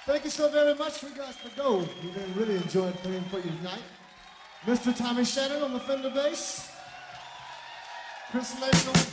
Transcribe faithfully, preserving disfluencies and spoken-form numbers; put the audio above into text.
Thank you so very much. We got to go. We really enjoyed playing for you tonight. Mister Tommy Shannon on the Fender bass. Chris Layton on